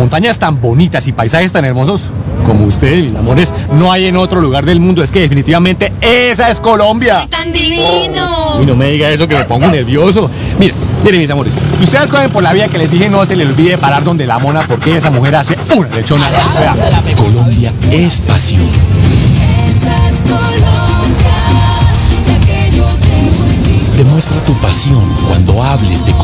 montañas tan bonitas y paisajes tan hermosos como ustedes, mis amores, no hay en otro lugar del mundo. Es que definitivamente esa es Colombia. ¡Tan divino! Uy, no me diga eso que me pongo nervioso. Miren, mis amores, ustedes cogen por la vía que les dije, no se les olvide parar donde la mona, porque esa mujer hace una lechona. Vea. Colombia es pasión. Esta es Colombia, la que yo tengo en mí. Demuestra tu pasión cuando hables de